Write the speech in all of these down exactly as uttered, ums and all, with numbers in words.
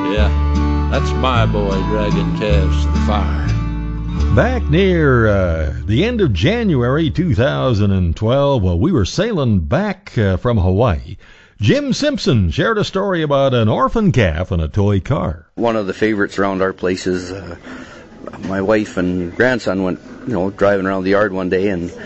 Yeah, that's my boy dragging calves to the fire. Back near uh, the end of January two thousand twelve, while we were sailing back uh, from Hawaii, Jim Simpson shared a story about an orphan calf and a toy car. One of the favorites around our place is uh, my wife and grandson went, you know, driving around the yard one day and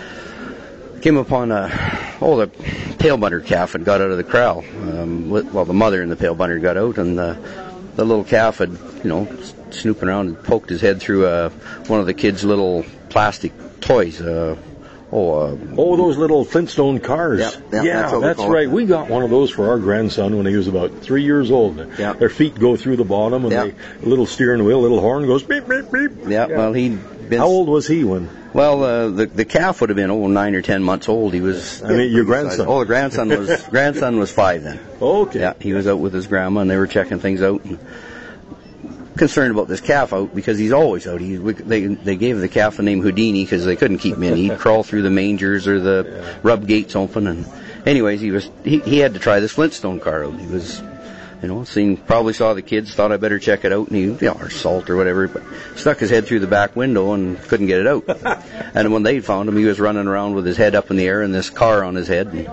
came upon a, oh, the pale bunter calf had got out of the corral. Um, well, the mother and the pale bunter got out, and the, the little calf had, you know, snooping around and poked his head through uh, one of the kids' little plastic toys. Uh, oh, uh, oh, those little Flintstone cars. Yeah, yeah, yeah that's, that's right. We got one of those for our grandson when he was about three years old. Yeah. Their feet go through the bottom, and yeah. they, a little steering wheel, a little horn goes beep, beep, beep. Yeah, yeah. well, he'd been... How old was he when... Well, uh, the the calf would have been oh nine or ten months old. He was. I mean, your grandson. Oh, the grandson was grandson was five then. Okay. Yeah, he was out with his grandma, and they were checking things out. And concerned about this calf out because he's always out. He they they gave the calf the name Houdini because they couldn't keep him in. He'd crawl through the mangers or the yeah. rub gates open. And anyways, he was he he had to try this Flintstone car out. He was. You know, seen, probably saw the kids, thought I better check it out, and he, you know, or salt or whatever, but stuck his head through the back window and couldn't get it out. And when they found him, he was running around with his head up in the air and this car on his head. And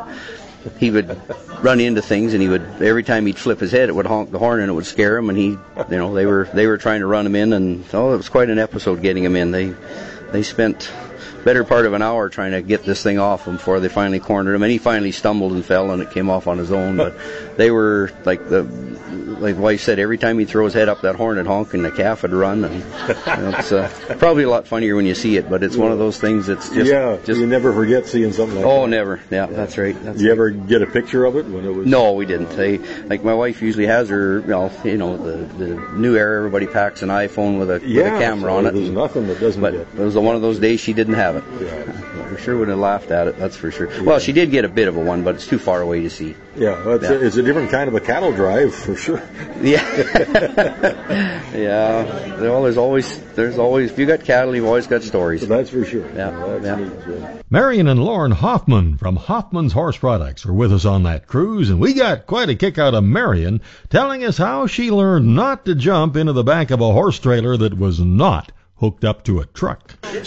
he would run into things, and he would, every time he'd flip his head, it would honk the horn and it would scare him. And he, you know, they were they were trying to run him in, and oh, it was quite an episode getting him in. They they spent better part of an hour trying to get this thing off him before they finally cornered him, and he finally stumbled and fell, and it came off on his own. But they were like the like the wife said, every time he'd throw his head up, that horn would honk and the calf would run. And you know, it's uh, probably a lot funnier when you see it, but it's one of those things that's just yeah. Just, you never forget seeing something like oh, that. Oh, never. Yeah, yeah, that's right. That's Did you right. ever get a picture of it when it was? No, we didn't. They like my wife usually has her. Well, you know, the the new era, everybody packs an iPhone with a, yeah, with a camera so on it. There's nothing that doesn't but get. it was one of those days she didn't have it. Yeah. We sure would have laughed at it, that's for sure. Yeah. Well, she did get a bit of a one, but it's too far away to see. Yeah, it's, yeah. A, it's a different kind of a cattle drive, for sure. Yeah. Yeah. Well, there's always, there's always, if you got cattle, you've always got stories. That's for sure. Yeah. No, that's yeah. neat, yeah. Marion and Lauren Hoffman from Hoffman's Horse Products were with us on that cruise, and we got quite a kick out of Marion telling us how she learned not to jump into the back of a horse trailer that was not hooked up to a truck.